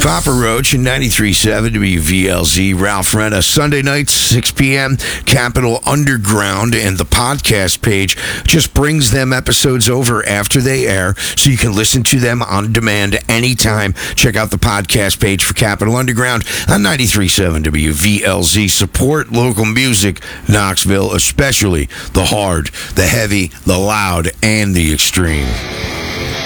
Papa Roach and 93.7 WVLZ. Ralph Renna, Sunday nights, 6 p.m., Capital Underground, and the podcast page just brings them episodes over after they air, so you can listen to them on demand anytime. Check out the podcast page for Capital Underground on 93.7 WVLZ. Support local music, Knoxville, especially the hard, the heavy, the loud, and the extreme.